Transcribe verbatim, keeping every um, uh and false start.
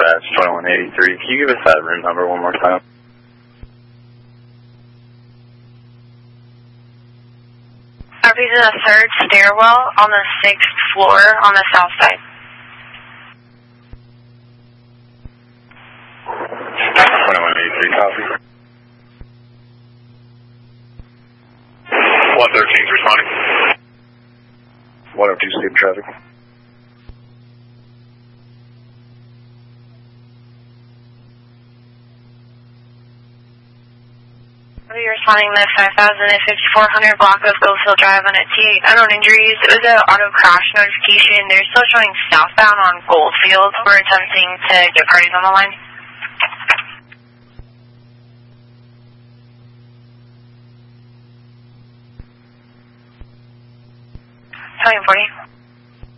That's twenty-one eighty-three. Can you give us that room number one more time? Are we to the third stairwell on the sixth floor on the south side? twenty-one eighty-three, copy. one thirteen is responding. one oh two, state traffic. You're responding to five thousand at fifty-four hundred block of Goldfield Drive on a T eight. Unknown injuries. It was an auto crash notification. They're still showing southbound on Goldfield. We're attempting to get parties on the line. Tell me, forty.